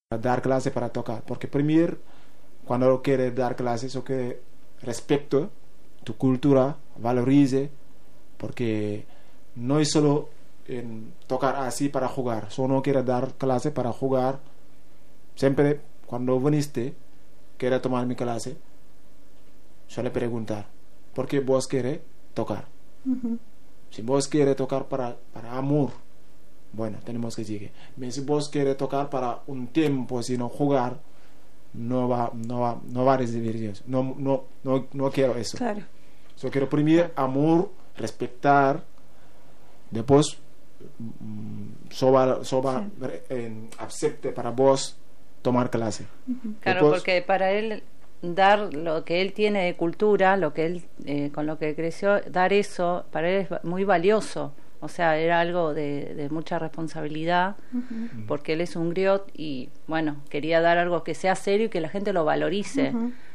dar clase para tocar, porque primero cuando quiere dar clases o que respeto tu cultura, valorice, porque no es solo en tocar así para jugar, solo quiere dar clase para jugar. Siempre cuando viniste, quiere tomar mi clase, suele preguntar, ¿por qué vos quieres tocar? Si vos quieres tocar para amor, bueno, tenemos que seguir. Si vos quieres tocar para un tiempo, sino jugar, no va a recibir eso. No quiero eso. Claro. Yo quiero primero amor, respetar, después acepte para vos tomar clase. Claro, Después, porque para él dar lo que él tiene de cultura, lo que él con lo que creció, dar eso para él es muy valioso. O sea, era algo de mucha responsabilidad, porque él es un griot y, bueno, quería dar algo que sea serio y que la gente lo valorice.